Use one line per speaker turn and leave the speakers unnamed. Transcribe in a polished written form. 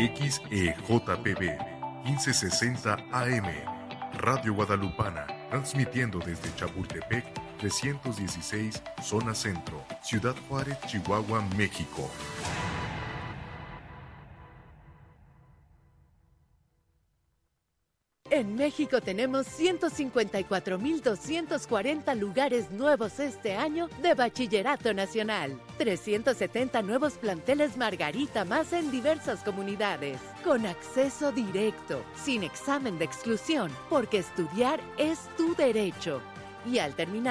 XEJPB 1560 AM, Radio Guadalupana, transmitiendo desde Chapultepec 316, Zona Centro, Ciudad Juárez, Chihuahua, México.
En México tenemos 154,240 lugares nuevos este año de Bachillerato Nacional. 370 nuevos planteles Margarita más en diversas comunidades. Con acceso directo, sin examen de exclusión, porque estudiar es tu derecho. Y al terminar